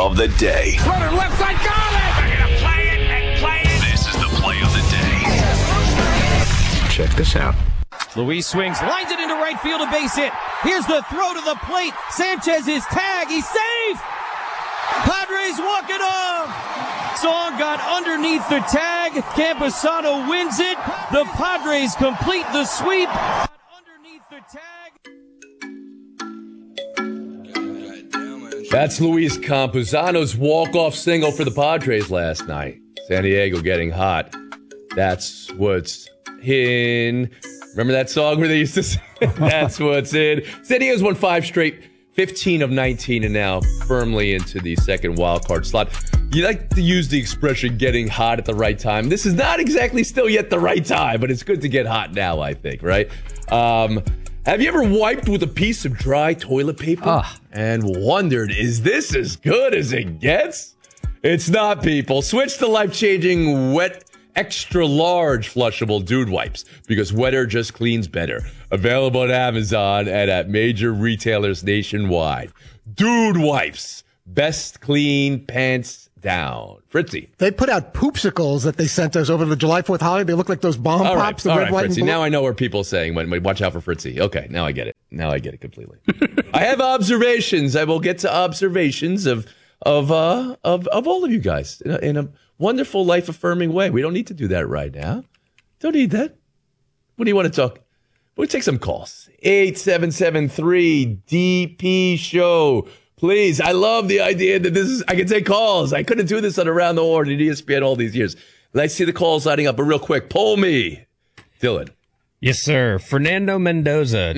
of the day. Runner left side, got it! They're going to play it and play it. This is the play of the day. Check this out. Luis swings, lines it into right field, a base hit. Here's the throw to the plate. Sanchez is tagged. He's safe. Padres walk it off. Song got underneath the tag. Campusano wins it. The Padres complete the sweep. Underneath the tag. That's Luis Campusano's walk-off single for the Padres last night. San Diego getting hot. That's what's in. Remember that song where they used to say, that's what's in? San Diego's won 5 straight, 15 of 19, and now firmly into the second wild card slot. You like to use the expression getting hot at the right time. This is not exactly still yet the right time, but it's good to get hot now, I think, right? Have you ever wiped with a piece of dry toilet paper and wondered, is this as good as it gets? It's not, people. Switch to life-changing wet extra large flushable dude wipes because wetter just cleans better. Available on Amazon and at major retailers nationwide. Dude wipes. Best clean pants down. Fritzy. They put out poopsicles that they sent us over the July 4th holiday. They look like those bomb pops. All right, Fritzy. Now I know where people are saying when watch out for Fritzy. Okay, now I get it. Now I get it completely. I have observations. I will get to observations of all of you guys in a wonderful, life-affirming way. We don't need to do that right now. Don't need that. What do you want to talk? We'll take some calls. 8773-DP show. Please, I love the idea that I can take calls. I couldn't do this on Around the Horn at ESPN all these years. Let's see the calls lighting up, but real quick, poll me. Dylan. Yes, sir. Fernando Mendoza, ...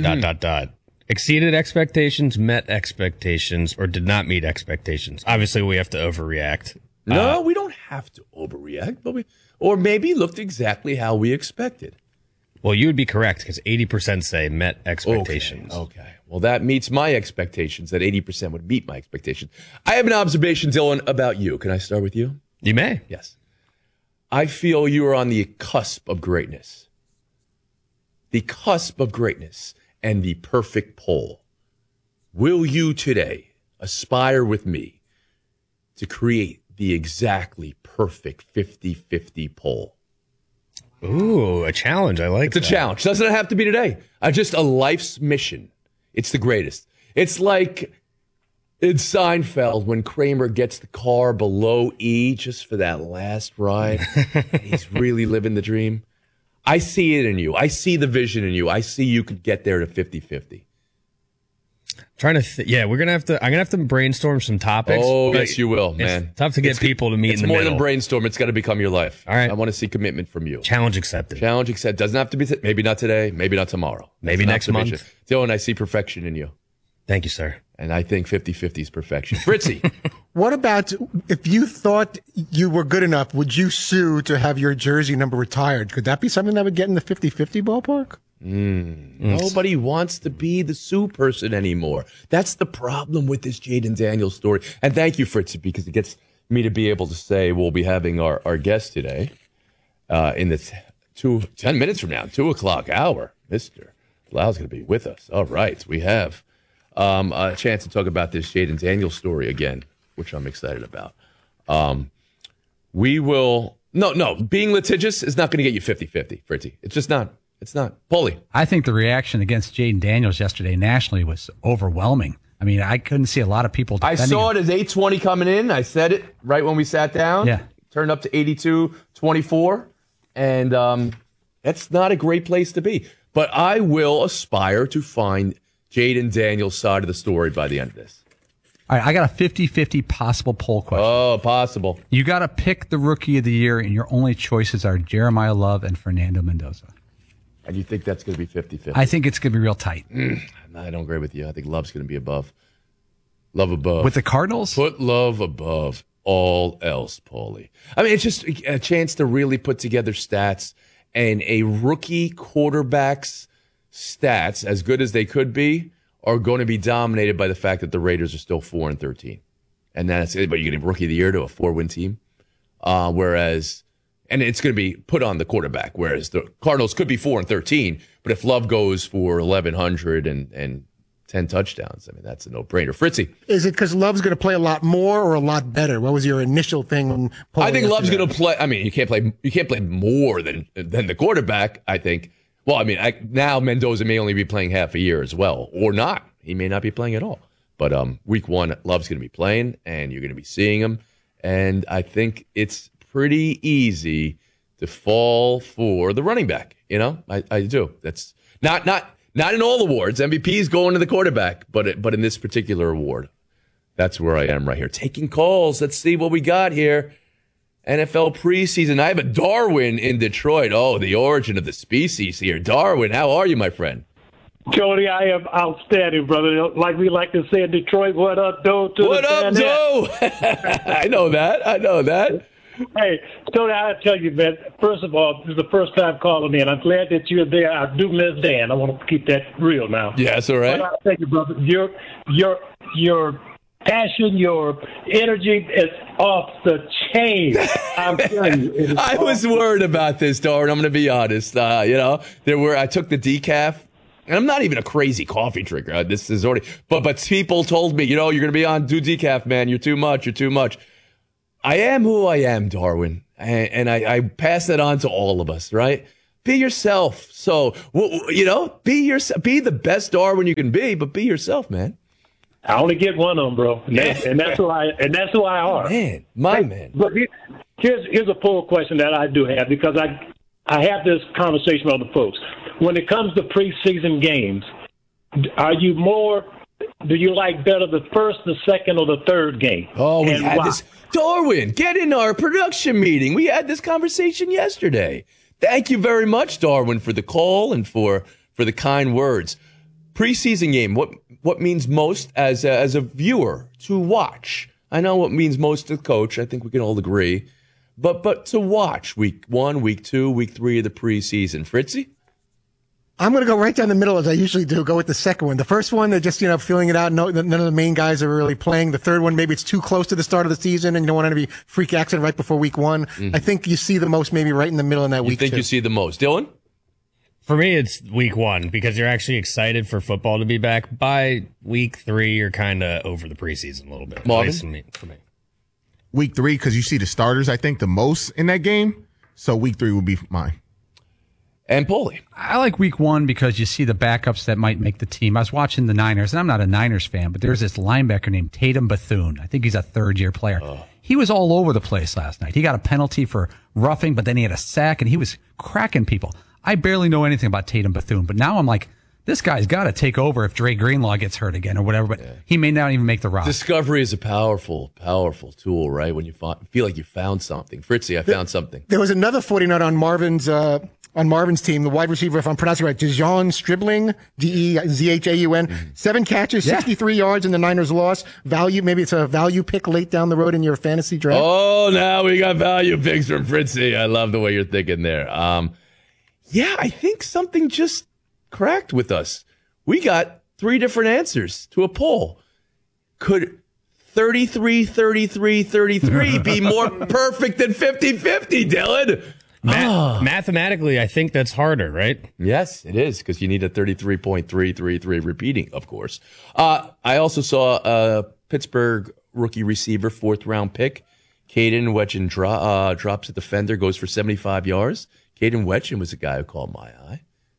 Exceeded expectations, met expectations, or did not meet expectations. Obviously, we have to overreact. No, we don't have to overreact, but or maybe looked exactly how we expected. Well, you would be correct because 80% say met expectations. Okay. Well, that meets my expectations. That 80% would meet my expectations. I have an observation, Dylan, about you. Can I start with you? You may. Yes. I feel you are on the cusp of greatness. The cusp of greatness and the perfect poll. Will you today aspire with me to create the exactly perfect 50-50 poll? Ooh, a challenge. I like that. It's a challenge. Doesn't have to be today. Just a life's mission. It's the greatest. It's like in Seinfeld when Kramer gets the car below E just for that last ride. He's really living the dream. I see it in you. I see the vision in you. I see you could get there to 50-50. Trying to, I'm gonna have to brainstorm some topics. Oh, yes, you will, man. It's tough to get people to meet in the middle. It's more than brainstorm. It's got to become your life. All right. I want to see commitment from you. Challenge accepted. Challenge accepted. Doesn't have to be, maybe not today, maybe not tomorrow. Maybe next month. Dylan, I see perfection in you. Thank you, sir. And I think 50-50 is perfection. Fritzy. What about if you thought you were good enough, would you sue to have your jersey number retired? Could that be something that would get in the 50-50 ballpark? Nobody wants to be the Sue person anymore. That's the problem with this Jaden Daniels story. And thank you, Fritzy, because it gets me to be able to say we'll be having our guest today in the 10 minutes from now, 2 o'clock hour. Mr. Lau's going to be with us. All right. We have a chance to talk about this Jaden Daniels story again, which I'm excited about. We will... No, being litigious is not going to get you 50-50, Fritzy. It's just not. It's not. Paulie. I think the reaction against Jaden Daniels yesterday nationally was overwhelming. I mean, I couldn't see a lot of people defending I saw him. it as 820 coming in. I said it right when we sat down. Yeah. Turned up to 82-24. And that's not a great place to be. But I will aspire to find Jaden Daniels' side of the story by the end of this. All right, I got a 50-50 possible poll question. Oh, possible. You got to pick the rookie of the year, and your only choices are Jeremiah Love and Fernando Mendoza. And you think that's going to be 50-50? I think it's going to be real tight. I don't agree with you. I think Love's going to be above. Love above. With the Cardinals? Put Love above all else, Paulie. I mean, it's just a chance to really put together stats, and a rookie quarterback's stats, as good as they could be, are going to be dominated by the fact that the Raiders are still 4-13. And that's it. But you're going to rookie of the year to a 4-win team. And it's going to be put on the quarterback, whereas the Cardinals could be 4-13, but if Love goes for 1,100 and 10 touchdowns. I mean, that's a no-brainer. Fritzy. Is it because Love's going to play a lot more or a lot better? What was your initial thing? When I think Love's going to play. I mean, you can't play more than the quarterback, I think. Well, I mean, now Mendoza may only be playing half a year as well, or not. He may not be playing at all. But week 1, Love's going to be playing, and you're going to be seeing him. And I think it's pretty easy to fall for the running back. You know, I do. That's not in all awards. MVP is going to the quarterback, but in this particular award, that's where I am right here. Taking calls. Let's see what we got here. NFL preseason. I have a Darwin in Detroit. Oh, the origin of the species here. Darwin, how are you, my friend? Jody, I am outstanding, brother. Like we like to say in Detroit, what up, Doe? What up, Doe? I know that. Hey, Jody, I tell you, man, first of all, this is the first time calling me, and I'm glad that you're there. I do miss Dan. I want to keep that real now. Yes, all right. But I thank you, brother. Your passion, your energy is off the chain. I'm telling you. I was worried about this, Darwin. I'm going to be honest. I took the decaf. And I'm not even a crazy coffee drinker. This is already, but people told me, you're going to be on, do decaf, man. You're too much. I am who I am, Darwin. And I pass that on to all of us, right? Be yourself. So, be yourself. Be the best Darwin you can be, but be yourself, man. I only get one of them, bro. And that's who I are. Man, man. But here's a poll question that I do have, because I have this conversation with other folks. When it comes to preseason games, do you like better the first, the second, or the third game? Oh, we had this. Darwin, get in our production meeting. We had this conversation yesterday. Thank you very much, Darwin, for the call and for the kind words. Preseason game, what means most as a viewer to watch? I know what means most to the coach. I think we can all agree. But to watch week 1, week 2, week 3 of the preseason. Fritzy? I'm going to go right down the middle as I usually do. Go with the second one. The first one, they're just, feeling it out. No, none of the main guys are really playing. The third one, maybe it's too close to the start of the season and you don't want to be freak accident right before week 1. Mm-hmm. I think you see the most maybe right in the middle in that week. You think you see the most. Dylan? For me, it's week 1 because you're actually excited for football to be back. By week 3, you're kind of over the preseason a little bit. Marvin? For me. Week 3, because you see the starters, I think, the most in that game. So week 3 would be mine. And Paulie. I like week 1 because you see the backups that might make the team. I was watching the Niners, and I'm not a Niners fan, but there's this linebacker named Tatum Bethune. I think he's a third-year player. He was all over the place last night. He got a penalty for roughing, but then he had a sack, and he was cracking people. I barely know anything about Tatum Bethune, but now I'm like, this guy's got to take over if Dre Greenlaw gets hurt again or whatever, but he may not even make the roster. Discovery is a powerful, powerful tool, right? When you feel like you found something. Fritzy, I found something. There was another 49 on Marvin's team, the wide receiver, if I'm pronouncing it right, Dejon Stribling, Dzhaun, 7 catches, 63 yards in the Niners loss. Value, maybe it's a value pick late down the road in your fantasy draft. Oh, now we got value picks from Fritzy. I love the way you're thinking there. I think something just cracked with us. We got 3 different answers to a poll. Could 33-33-33 be more perfect than 50-50, Dylan? Mathematically, I think that's harder, right? Yes, it is, because you need a 33.333 repeating, of course. I also saw a Pittsburgh rookie receiver, 4th-round pick. Caden Wetchen drops a defender, goes for 75 yards. Caden Wetchen was a guy who caught my eye.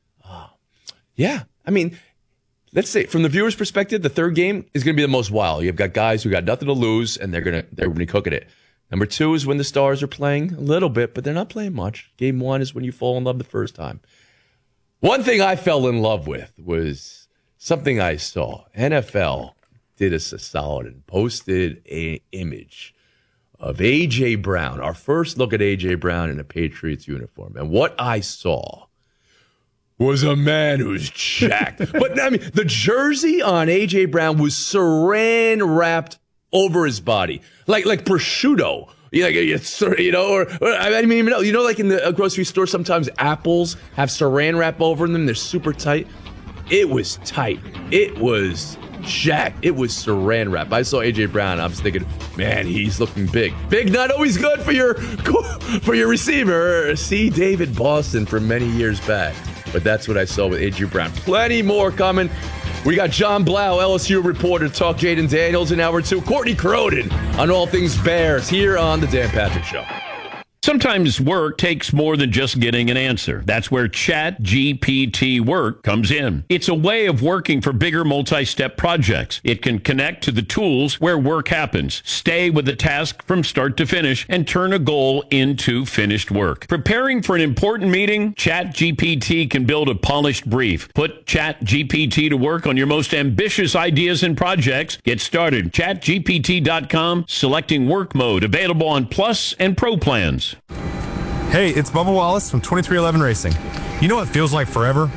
I mean, let's say from the viewer's perspective, the third game is going to be the most wild. You've got guys who got nothing to lose, and they're going to be cooking it. Number 2 is when the stars are playing a little bit, but they're not playing much. Game 1 is when you fall in love the first time. One thing I fell in love with was something I saw. NFL did us a solid and posted an image of A.J. Brown, our first look at A.J. Brown in a Patriots uniform. And what I saw was a man who's jacked. But, I mean, the jersey on A.J. Brown was saran wrapped over his body, like prosciutto. Or I mean, like in the grocery store, sometimes apples have saran wrap over them. They're super tight. It was tight. It was jacked. It was saran wrap. I saw A.J. Brown. I was thinking, man, he's looking big. Big, not always good for your receiver. See David Boston from many years back. But that's what I saw with A.J. Brown. Plenty more coming. We got John Blau, LSU reporter, talk Jaden Daniels in hour 2. Courtney Cronin on all things Bears here on the Dan Patrick Show. Sometimes work takes more than just getting an answer. That's where ChatGPT Work comes in. It's a way of working for bigger multi-step projects. It can connect to the tools where work happens, stay with the task from start to finish, and turn a goal into finished work. Preparing for an important meeting? ChatGPT can build a polished brief. Put ChatGPT to work on your most ambitious ideas and projects. Get started. ChatGPT.com, selecting work mode, available on Plus and Pro plans. Hey, it's Bubba Wallace from 2311 Racing. You know what feels like forever?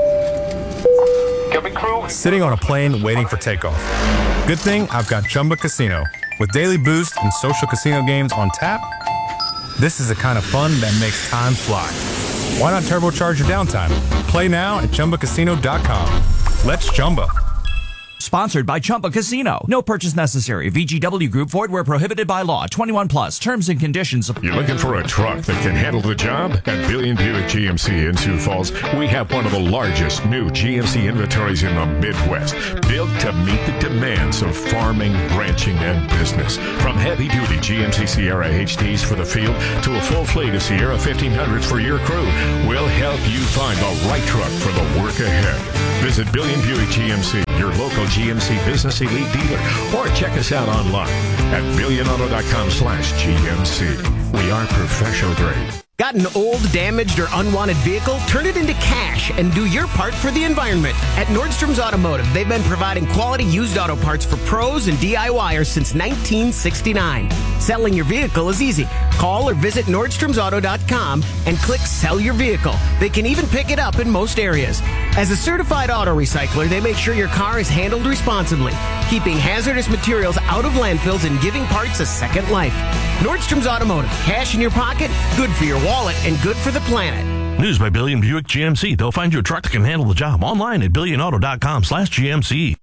Sitting on a plane waiting for takeoff. Good thing I've got Chumba Casino. With daily boost and social casino games on tap, this is the kind of fun that makes time fly. Why not turbocharge your downtime? Play now at ChumbaCasino.com. Let's Chumba. Sponsored by Chumba Casino. No purchase necessary. VGW Group. Void where prohibited by law. 21 plus. Terms and conditions. You're looking for a truck that can handle the job? At Billion Buick GMC in Sioux Falls, we have one of the largest new GMC inventories in the Midwest, built to meet the demands of farming, ranching, and business. From heavy-duty GMC Sierra HDs for the field to a full fleet of Sierra 1500s for your crew, we'll help you find the right truck for the work ahead. Visit Billion Buick GMC, your local GMC Business Elite dealer, or check us out online at billionauto.com/GMC. We are professional grade. Got an old, damaged, or unwanted vehicle? Turn it into cash and do your part for the environment. At Nordstrom's Automotive, they've been providing quality used auto parts for pros and DIYers since 1969. Selling your vehicle is easy. Call or visit NordstromsAuto.com and click Sell Your Vehicle. They can even pick it up in most areas. As a certified auto recycler, they make sure your car is handled responsibly, keeping hazardous materials out of landfills and giving parts a second life. Nordstrom's Automotive. Cash in your pocket, good for your wallet, and good for the planet. News by Billion Buick GMC. They'll find you a truck that can handle the job online at billionauto.com/GMC.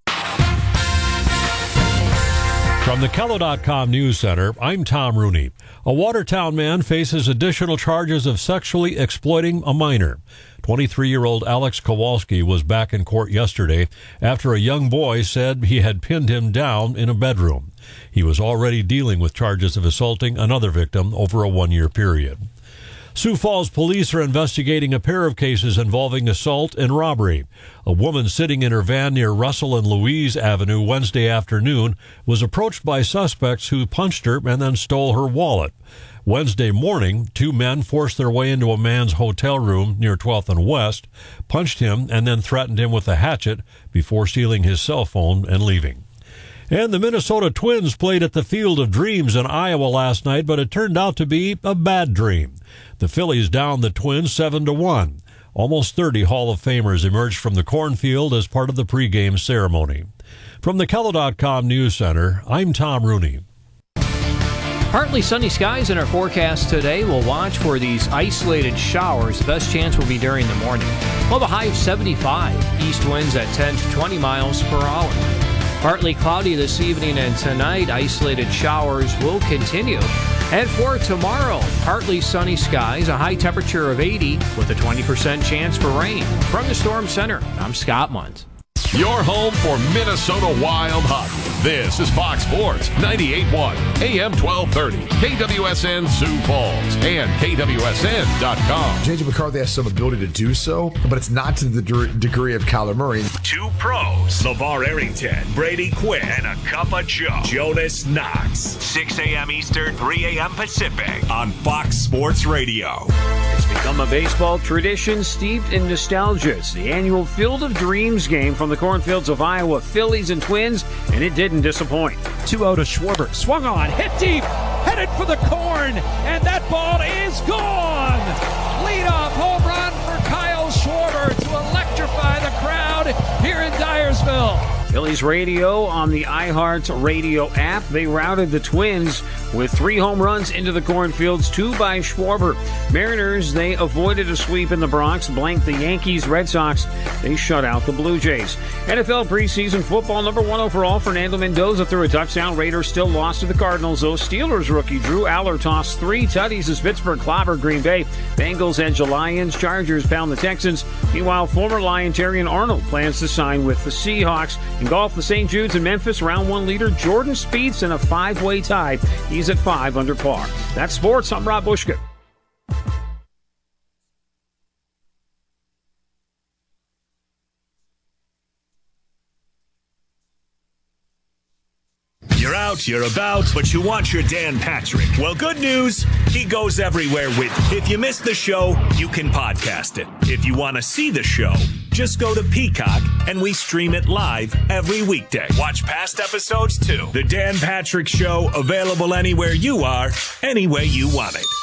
From the Kello.com News Center, I'm Tom Rooney. A Watertown man faces additional charges of sexually exploiting a minor. 23-year-old Alex Kowalski was back in court yesterday after a young boy said he had pinned him down in a bedroom. He was already dealing with charges of assaulting another victim over a one-year period. Sioux Falls police are investigating a pair of cases involving assault and robbery. A woman sitting in her van near Russell and Louise Avenue Wednesday afternoon was approached by suspects who punched her and then stole her wallet. Wednesday morning, two men forced their way into a man's hotel room near 12th and West, punched him, and then threatened him with a hatchet before stealing his cell phone and leaving. And the Minnesota Twins played at the Field of Dreams in Iowa last night, but it turned out to be a bad dream. The Phillies downed the Twins 7-1. Almost 30 Hall of Famers emerged from the cornfield as part of the pregame ceremony. From the Kello.com News Center, I'm Tom Rooney. Partly sunny skies in our forecast today. We'll watch for these isolated showers. The best chance will be during the morning. We'll have a high of 75. East winds at 10 to 20 miles per hour. Partly cloudy this evening and tonight. Isolated showers will continue. And for tomorrow, partly sunny skies, a high temperature of 80 with a 20% chance for rain. From the Storm Center, I'm Scott Munt. Your home for Minnesota Wild hockey. This is Fox Sports 98.1 AM 1230 KWSN Sioux Falls and KWSN.com. JJ McCarthy has some ability to do so, but it's not to the degree of Kyler Murray. Two pros, LeVar Arrington, Brady Quinn, and a cup of Joe, Jonas Knox. 6 a.m. Eastern, 3 a.m. Pacific on Fox Sports Radio. It's become a baseball tradition steeped in nostalgia. It's the annual Field of Dreams game from the cornfields of Iowa, Phillies and Twins, and it didn't disappoint. 2-0 to Schwarber. Swung on, hit deep, headed for the corn, and that ball is gone! Leadoff home run for Kyle Schwarber to electrify the crowd here in Dyersville. Phillies radio on the iHeart Radio app. They routed the Twins with 3 home runs into the cornfields, 2 by Schwarber. Mariners, they avoided a sweep in the Bronx, blanked the Yankees. Red Sox, they shut out the Blue Jays. NFL preseason football, number 1 overall, Fernando Mendoza threw a touchdown. Raiders still lost to the Cardinals, though. Steelers rookie Drew Aller tossed 3 tutties as Pittsburgh clobbered Green Bay. Bengals edge the Lions. Chargers pound the Texans. Meanwhile, former Lion Terrion Arnold plans to sign with the Seahawks. In golf, the St. Jude's in Memphis, round 1 leader Jordan Spieth in a 5-way tie. He's at 5 under par. That's sports. I'm Rob Bushka. You're out, you're about, but you want your Dan Patrick. Well, good news, he goes everywhere with you. If you missed the show, you can podcast it. If you want to see the show, just go to Peacock and we stream it live every weekday. Watch past episodes too. The Dan Patrick Show, available anywhere you are, any way you want it.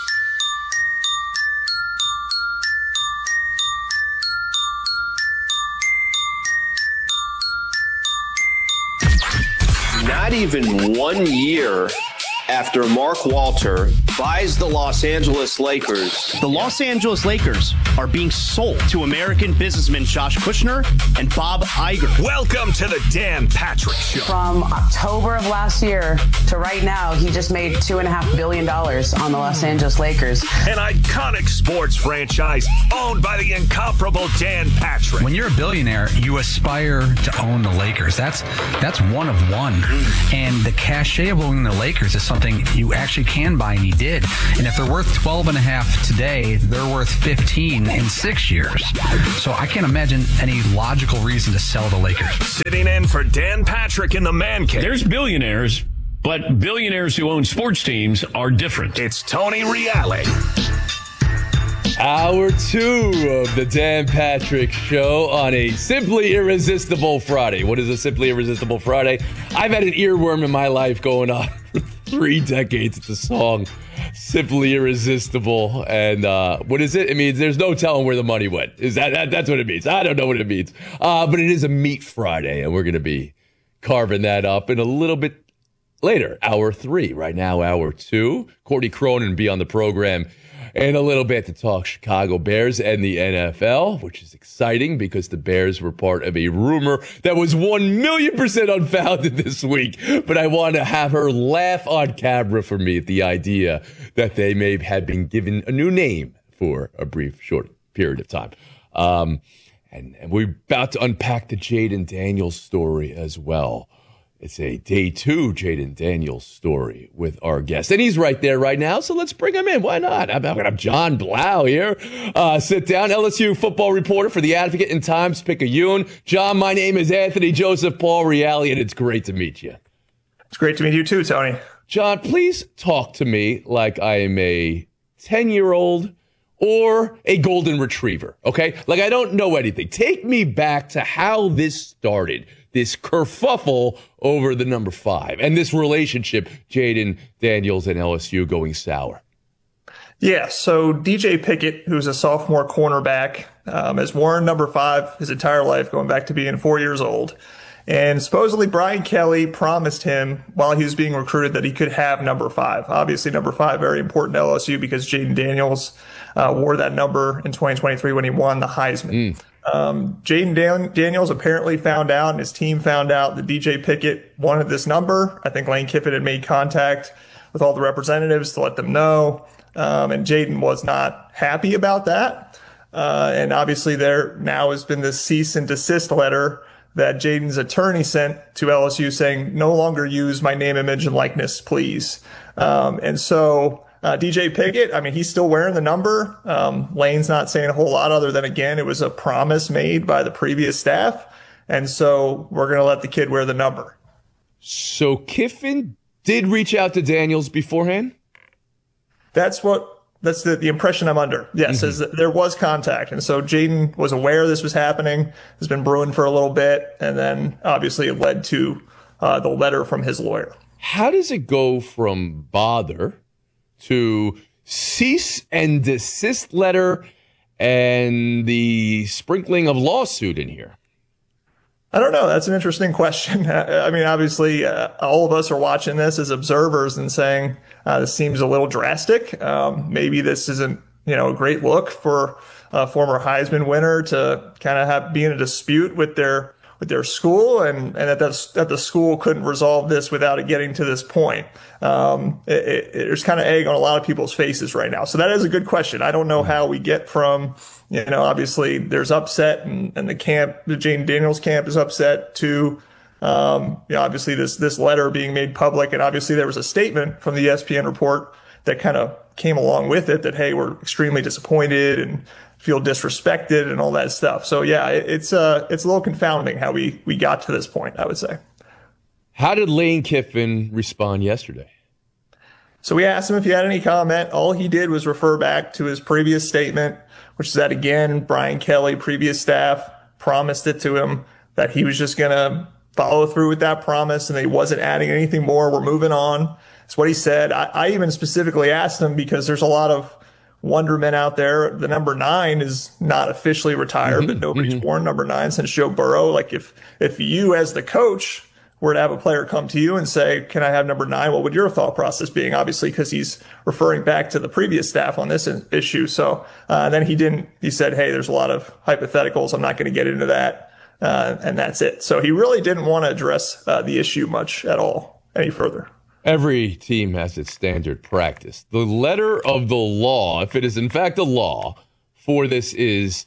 Not even 1 year after Mark Walter buys the Los Angeles Lakers. The Los Angeles Lakers are being sold to American businessmen Josh Kushner and Bob Iger. Welcome to the Dan Patrick Show. From October of last year to right now, he just made $2.5 billion on the Los Angeles Lakers. An iconic sports franchise owned by the incomparable Dan Patrick. When you're a billionaire, you aspire to own the Lakers. That's one of one. And the cachet of owning the Lakers is something you actually can buy, and he did. And if they're worth 12.5 today, they're worth 15 in 6 years. So I can't imagine any logical reason to sell the Lakers. Sitting in for Dan Patrick in the Man Cave. There's billionaires, but billionaires who own sports teams are different. It's Tony Reale. Hour 2 of the Dan Patrick Show on a Simply Irresistible Friday. What is a Simply Irresistible Friday? I've had an earworm in my life going on for 3 decades. It's a song, Simply Irresistible. And what is it? It means there's no telling where the money went. Is that's what it means? I don't know what it means. But it is a Meat Friday, and we're going to be carving that up in a little bit later. Hour 3. Right now, hour 2. Courtney Cronin will be on the program in a little bit to talk Chicago Bears and the NFL, which is exciting because the Bears were part of a rumor that was 1,000,000% unfounded this week. But I want to have her laugh on camera for me at the idea that they may have been given a new name for a brief, short period of time. And we're about to unpack the Jayden Daniels story as well. It's a day 2 Jayden Daniels story with our guest. And he's right there right now, so let's bring him in. Why not? I'm going to have John Blau here. Sit down, LSU football reporter for The Advocate and Times-Picayune. John, my name is Anthony Joseph Paul Reale, and it's great to meet you. It's great to meet you too, Tony. John, please talk to me like I am a 10-year-old or a golden retriever, okay? Like I don't know anything. Take me back to how this started. This kerfuffle over the number 5 and this relationship, Jayden Daniels and LSU going sour. Yeah, so DJ Pickett, who's a sophomore cornerback, has worn number 5 his entire life, going back to being 4 years old. And supposedly Brian Kelly promised him while he was being recruited that he could have number 5. Obviously, number 5, very important to LSU because Jayden Daniels wore that number in 2023 when he won the Heisman. Jayden Daniels apparently found out, and his team found out, that DJ Pickett wanted this number. I think Lane Kiffin had made contact with all the representatives to let them know. And Jayden was not happy about that. And obviously there now has been this cease and desist letter that Jayden's attorney sent to LSU saying, no longer use my name, image, and likeness, please. And so DJ Pickett, I mean, he's still wearing the number. Lane's not saying a whole lot other than, again, it was a promise made by the previous staff. And so we're going to let the kid wear the number. So Kiffin did reach out to Daniels beforehand? That's the impression I'm under. Yes, is that there was contact. And so Jayden was aware this was happening, has been brewing for a little bit, and then obviously it led to the letter from his lawyer. How does it go from bother to cease and desist letter and the sprinkling of lawsuit in here? I don't know. That's an interesting question. I mean, obviously, all of us are watching this as observers and saying this seems a little drastic. Maybe this isn't, a great look for a former Heisman winner to kind of be in a dispute with their school, and that the school couldn't resolve this without it getting to this point. There's kind of egg on a lot of people's faces right now. So that is a good question. I don't know how we get from, obviously there's upset and the camp, the Jayden Daniels camp is upset to, obviously this letter being made public. And obviously there was a statement from the ESPN report that kind of came along with it that, hey, we're extremely disappointed and feel disrespected and all that stuff. So yeah, it's a little confounding how we got to this point, I would say. How did Lane Kiffin respond yesterday? So we asked him if he had any comment. All he did was refer back to his previous statement, which is that, again, Brian Kelly, previous staff, promised it to him that he was just going to follow through with that promise and that he wasn't adding anything more. We're moving on. That's what he said. I even specifically asked him because there's a lot of wonderment out there. The number 9 is not officially retired, but nobody's worn number 9 since Joe Burrow. Like if you as the coach were to have a player come to you and say, can I have number 9? What would your thought process be? Obviously, because he's referring back to the previous staff on this issue. So then he said, hey, there's a lot of hypotheticals. I'm not going to get into that. And that's it. So he really didn't want to address the issue much at all any further. Every team has its standard practice. The letter of the law, if it is in fact a law for this, is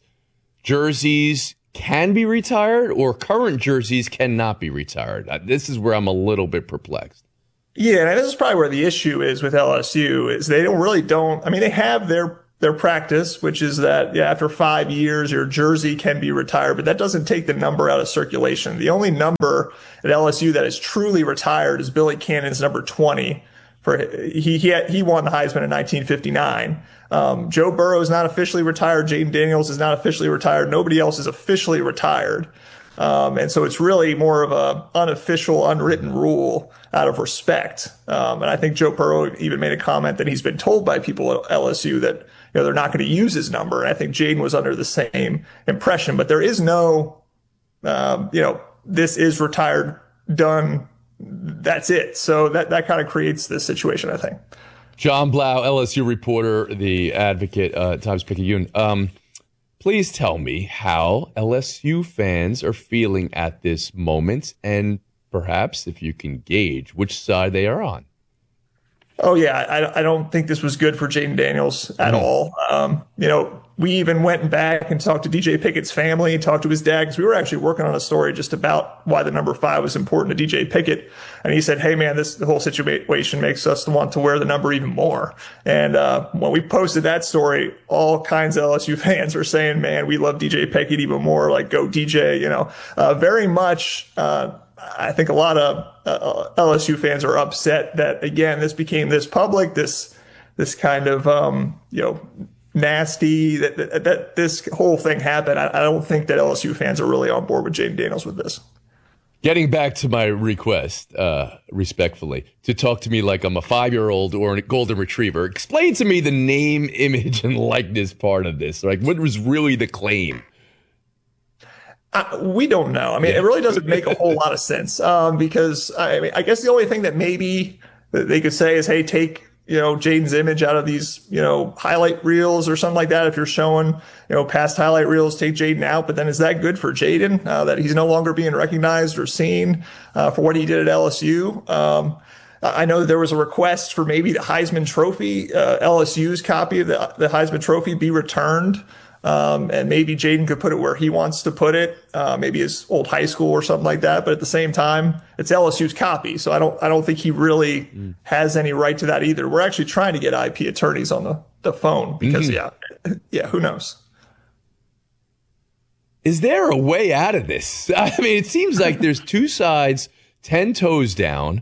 jerseys can be retired or current jerseys cannot be retired. This is where I'm a little bit perplexed. Yeah, and this is probably where the issue is with LSU is they they have their practice, which is that after 5 years, your jersey can be retired, but that doesn't take the number out of circulation. The only number at LSU that is truly retired is Billy Cannon's number 20. He won the Heisman in 1959. Joe Burrow is not officially retired. Jayden Daniels is not officially retired. Nobody else is officially retired. And so it's really more of a unofficial, unwritten rule out of respect. And I think Joe Burrow even made a comment that he's been told by people at LSU that they're not going to use his number. And I think Jayden was under the same impression. But there is no, this is retired, done. That's it. So that kind of creates this situation, I think. John Blau, LSU reporter, the Advocate, Times-Picayune. Please tell me how LSU fans are feeling at this moment, and perhaps if you can gauge which side they are on. Oh, yeah. I don't think this was good for Jayden Daniels at all. We even went back and talked to DJ Pickett's family, talked to his dad, because we were actually working on a story just about why the number 5 was important to DJ Pickett. And he said, hey, man, the whole situation makes us want to wear the number even more. And when we posted that story, all kinds of LSU fans were saying, man, we love DJ Pickett even more, like go DJ, very much. I think a lot of LSU fans are upset that, again, this became this public, this kind of, nasty, that this whole thing happened. I don't think that LSU fans are really on board with Jayden Daniels with this. Getting back to my request, respectfully, to talk to me like I'm a 5-year-old or a golden retriever, explain to me the name, image, and likeness part of this. Like, what was really the claim? We don't know. It really doesn't make a whole lot of sense because, I guess the only thing that maybe they could say is, hey, take Jayden's image out of these, highlight reels or something like that. If you're showing, past highlight reels, take Jayden out. But then is that good for Jayden that he's no longer being recognized or seen for what he did at LSU? I know that there was a request for maybe the Heisman Trophy, LSU's copy of the Heisman Trophy be returned. And maybe Jayden could put it where he wants to put it, maybe his old high school or something like that. But at the same time, it's LSU's copy. So I don't think he really has any right to that either. We're actually trying to get IP attorneys on the phone because, who knows? Is there a way out of this? It seems like there's two sides, 10 toes down.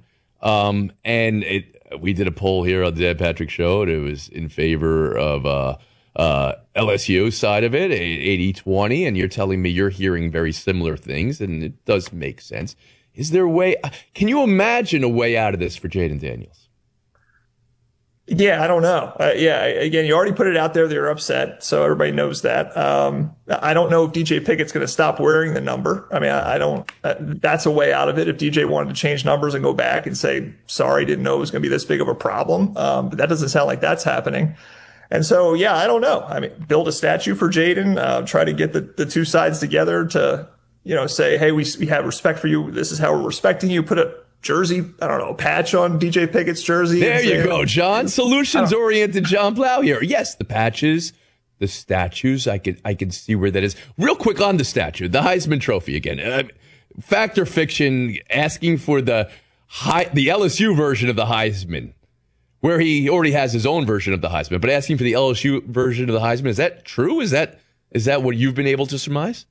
We did a poll here on the Dan Patrick Show, and it was in favor of, LSU side of it, 80-20, and you're telling me you're hearing very similar things, and it does make sense. Is there a way? Can you imagine a way out of this for Jayden Daniels? Yeah, I don't know. Again, you already put it out there that you're upset, so everybody knows that. I don't know if DJ Pickett's going to stop wearing the number. I mean, I don't. That's a way out of it. If DJ wanted to change numbers and go back and say, sorry, didn't know it was going to be this big of a problem. But that doesn't sound like that's happening. And so, yeah, I don't know. I mean, build a statue for Jaden, try to get the two sides together to, say, hey, we have respect for you. This is how we're respecting you. Put a jersey, I don't know, patch on DJ Pickett's jersey. There you go, John. Solutions-oriented John Blau here. Yes, the patches, the statues. I could see where that is. Real quick on the statue, the Heisman Trophy again. Fact or fiction? Asking for the LSU version of the Heisman, where he already has his own version of the Heisman, but asking for the LSU version of the Heisman. Is that true? Is that what you've been able to surmise?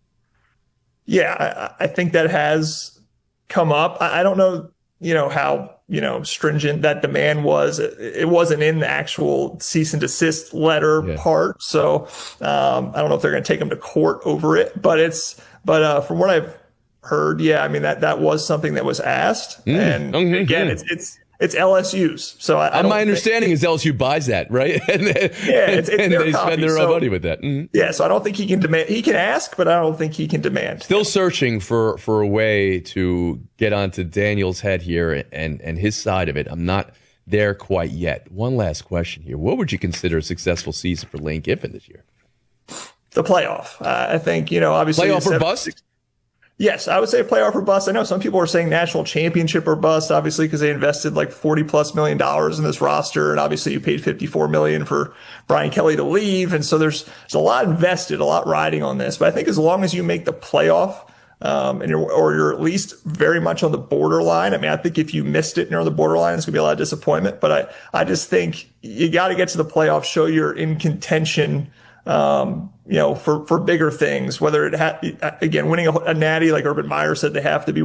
Yeah, I think that has come up. I don't know, how, stringent that demand was. It wasn't in the actual cease and desist letter part. So, I don't know if they're going to take him to court over it, but from what I've heard, I mean, that was something that was asked. And again, it's LSU's. So my understanding is LSU buys that, right? and they spend their own money with that. Mm-hmm. Yeah, so I don't think he can demand. He can ask, but I don't think he can demand. Still searching for a way to get onto Daniel's head here and his side of it. I'm not there quite yet. One last question here. What would you consider a successful season for Lane Kiffin this year? The playoff. I think, obviously. Playoff or bust? Yes, I would say playoff or bust. I know some people are saying national championship or bust, obviously, because they invested like $40+ million in this roster. And obviously you paid $54 million for Brian Kelly to leave. And so there's a lot invested, a lot riding on this. But I think as long as you make the playoff, and you're at least very much on the borderline. I mean, I think if you missed it and you're on the borderline, it's gonna be a lot of disappointment. But I just think you got to get to the playoffs, show you're in contention, for bigger things, whether again, winning a natty, like Urban Meyer said, they have to be